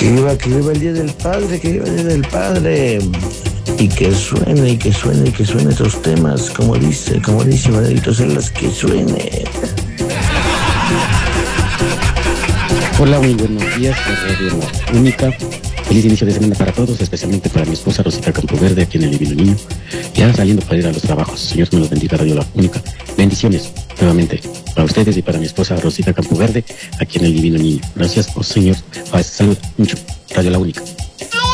Que viva el Día del Padre, que viva el Día del Padre. Y que suene, y que suene, y que suene esos temas, como dice Manuelito Salas, que suene. Hola, muy buenos días, Radio La Única. Feliz inicio de semana para todos, especialmente para mi esposa Rosita Campoverde, aquí en el Divino Niño. Ya saliendo para ir a los trabajos. Señor, me los bendiga, Radio La Única. Bendiciones, nuevamente, para ustedes y para mi esposa Rosita Campoverde, aquí en el Divino Niño. Gracias, oh Señor. Salud, mucho. Radio La Única.